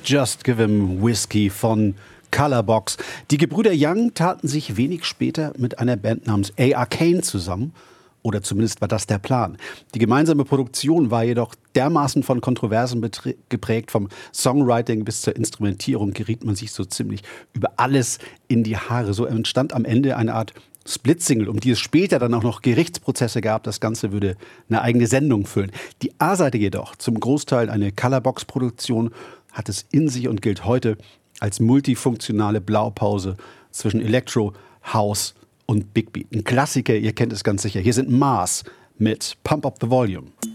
Just Give 'Em Whiskey von Colorbox. Die Gebrüder Young taten sich wenig später mit einer Band namens A.Arcane zusammen. Oder zumindest war das der Plan. Die gemeinsame Produktion war jedoch dermaßen von Kontroversen geprägt. Vom Songwriting bis zur Instrumentierung geriet man sich so ziemlich über alles in die Haare. So entstand am Ende eine Art Split-Single, um die es später dann auch noch Gerichtsprozesse gab. Das Ganze würde eine eigene Sendung füllen. Die A-Seite jedoch, zum Großteil eine Colorbox-Produktion, hat es in sich und gilt heute als multifunktionale Blaupause zwischen Electro, House und Big Beat. Ein Klassiker, ihr kennt es ganz sicher. Hier sind Mars mit Pump Up the Volume.